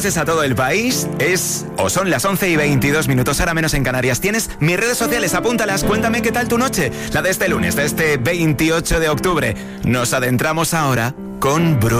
pases a todo el país. Son las 11:22, ahora menos en Canarias. Tienes mis redes sociales, apúntalas, cuéntame qué tal tu noche. La de este lunes, de este 28 de octubre. Nos adentramos ahora con Bruno.